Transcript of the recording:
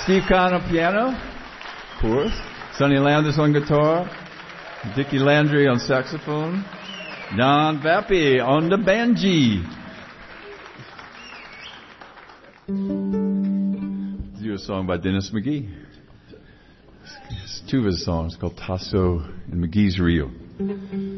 Steve Kahn on piano, of course. Sonny Landis on guitar. Dickie Landry on saxophone. Don Vappy on the banjee. Do a song by Dennis McGee. It's two of his songs called Tasso and McGee's Reel.